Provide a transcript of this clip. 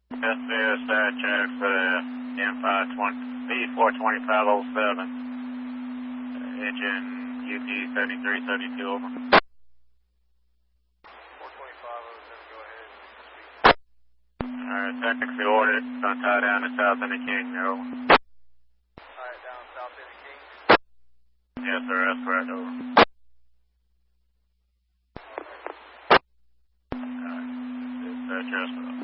SBS check for B42507. Engine UP 7372 over. 42507, go ahead. Alright, taxi ordered. Gonna tie down to South End of King, over. Tie it down South End of King? Yes, sir, that's correct, over. Alright, dispatch,